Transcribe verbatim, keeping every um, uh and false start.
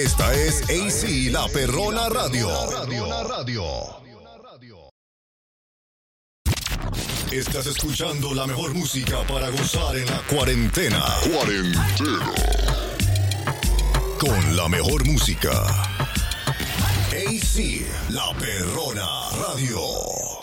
Esta es A C, La Perrona Radio. Estás escuchando la mejor música para gozar en la cuarentena. Cuarentena. Con la mejor música. A C, La Perrona Radio.